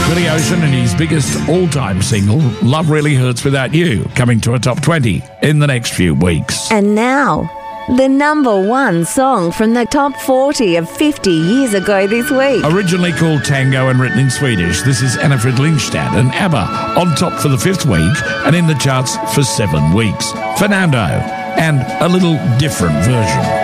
Billy Ocean and his biggest all-time single, Love Really Hurts Without You, coming to a top 20 in the next few weeks. And now, the number one song from the top 40 of 50 years ago this week. Originally called Tango and written in Swedish, this is Annifrid Lindstad and ABBA on top for the 5th week and in the charts for 7 weeks. Fernando, and a little different version.